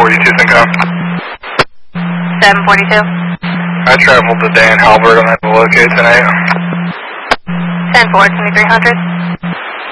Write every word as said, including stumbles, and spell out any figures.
forty-two, Synco. seven forty-two. I traveled to Dan Halbert. I'm at the locate tonight. ten four, twenty-three hundred.